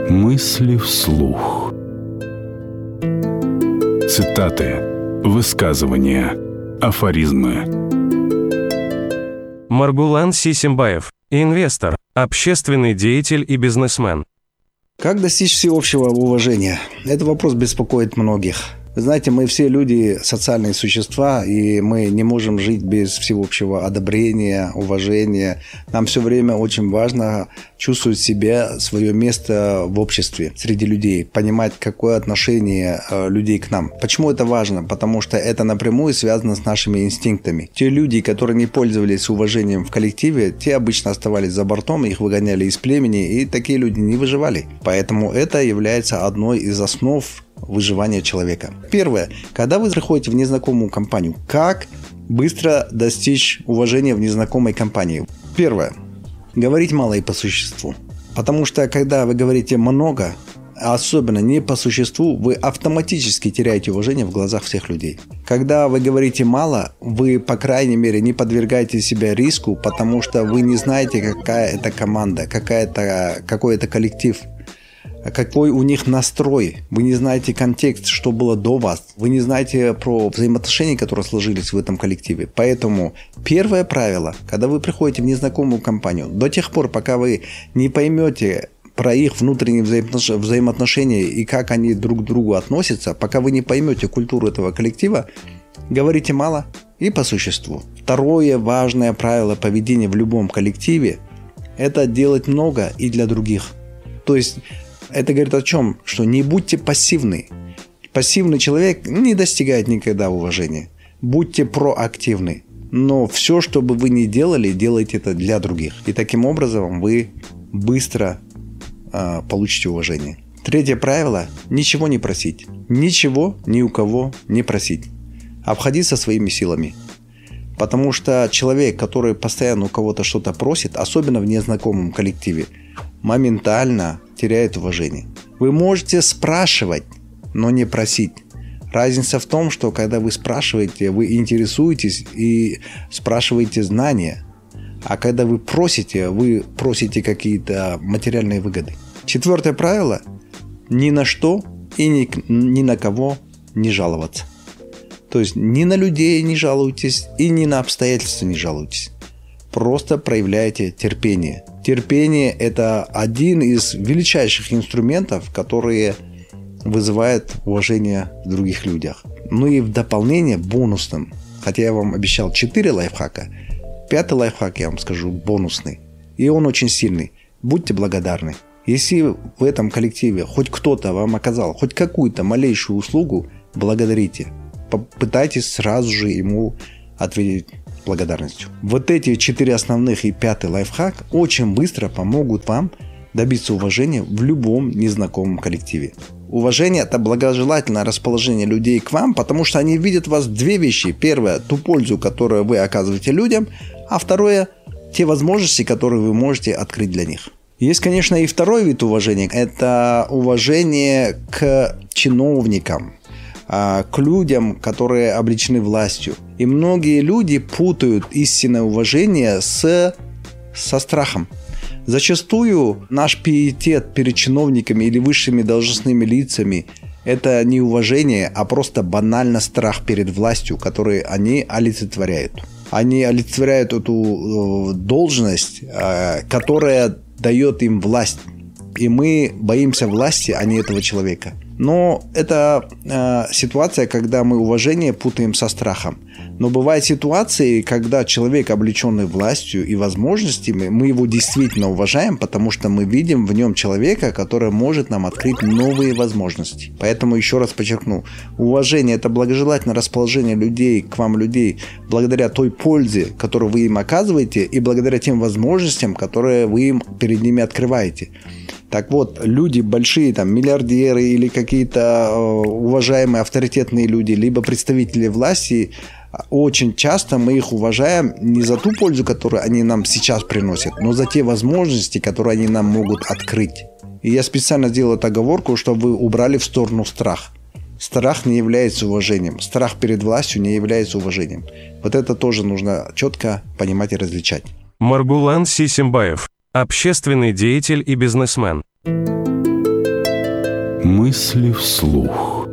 Мысли вслух. Цитаты, высказывания, афоризмы. Маргулан Сисимбаев, инвестор, общественный деятель и бизнесмен. Как достичь всеобщего уважения? Этот вопрос беспокоит многих. Вы знаете, мы все люди социальные существа, и мы не можем жить без всеобщего одобрения, уважения. Нам все время очень важно чувствовать себя, свое место в обществе, среди людей, понимать, какое отношение людей к нам. Почему это важно? Потому что это напрямую связано с нашими инстинктами. Те люди, которые не пользовались уважением в коллективе, те обычно оставались за бортом, их выгоняли из племени, и такие люди не выживали. Поэтому это является одной из основ выживания человека. Первое. Когда вы заходите в незнакомую компанию, как быстро достичь уважения в незнакомой компании? Первое. Говорить мало и по существу. Потому что, когда вы говорите много, особенно не по существу, вы автоматически теряете уважение в глазах всех людей. Когда вы говорите мало, вы, по крайней мере, не подвергаете себя риску, потому что вы не знаете, какая это команда, какой это коллектив, какой у них настрой. Вы не знаете контекст, что было до вас. Вы не знаете про взаимоотношения, которые сложились в этом коллективе. Поэтому первое правило, когда вы приходите в незнакомую компанию, до тех пор, пока вы не поймете про их внутренние взаимоотношения и как они друг к другу относятся, пока вы не поймете культуру этого коллектива, говорите мало и по существу. Второе важное правило поведения в любом коллективе – это делать много и для других. То есть это говорит о чем? Что не будьте пассивны. Пассивный человек не достигает никогда уважения. Будьте проактивны. Но все, что бы вы ни делали, делайте это для других. И таким образом вы быстро получите уважение. Третье правило – ничего не просить. Ничего ни у кого не просить. Обходиться своими силами. Потому что человек, который постоянно у кого-то что-то просит, особенно в незнакомом коллективе, моментально теряет уважение. Вы можете спрашивать, но не просить. Разница в том, что когда вы спрашиваете, вы интересуетесь и спрашиваете знания. А когда вы просите какие-то материальные выгоды. Четвертое правило – ни на что и ни на кого не жаловаться. То есть ни на людей не жалуйтесь и ни на обстоятельства не жалуйтесь. Просто проявляйте терпение. Терпение – это один из величайших инструментов, которые вызывают уважение в других людях. Ну и в дополнение бонусным, хотя я вам обещал 4 лайфхака, 5-й лайфхак я вам скажу бонусный. И он очень сильный. Будьте благодарны. Если в этом коллективе хоть кто-то вам оказал хоть какую-то малейшую услугу, благодарите. Попытайтесь сразу же ему ответить благодарностью. Вот эти 4 основных и 5-й лайфхак очень быстро помогут вам добиться уважения в любом незнакомом коллективе. Уважение – это благожелательное расположение людей к вам, потому что они видят в вас 2 вещи. Первое – ту пользу, которую вы оказываете людям, а второе – те возможности, которые вы можете открыть для них. Есть, конечно, и второй вид уважения – это уважение к чиновникам, к людям, которые облечены властью. И многие люди путают истинное уважение со страхом. Зачастую наш пиетет перед чиновниками или высшими должностными лицами – это не уважение, а просто банально страх перед властью, который они олицетворяют. Они олицетворяют эту должность, которая дает им власть. И мы боимся власти, а не этого человека. Но это ситуация, когда мы уважение путаем со страхом. Но бывают ситуации, когда человек, облеченный властью и возможностями, мы его действительно уважаем, потому что мы видим в нем человека, который может нам открыть новые возможности. Поэтому еще раз подчеркну, уважение – это благожелательное расположение людей к вам, людей, благодаря той пользе, которую вы им оказываете, и благодаря тем возможностям, которые вы им перед ними открываете. Так вот, люди большие, там, миллиардеры или какие-то уважаемые авторитетные люди, либо представители власти, очень часто мы их уважаем не за ту пользу, которую они нам сейчас приносят, но за те возможности, которые они нам могут открыть. И я специально сделал эту оговорку, чтобы вы убрали в сторону страх. Страх не является уважением. Страх перед властью не является уважением. Вот это тоже нужно четко понимать и различать. Маргулан Сисимбаев, общественный деятель и бизнесмен. Мысли вслух.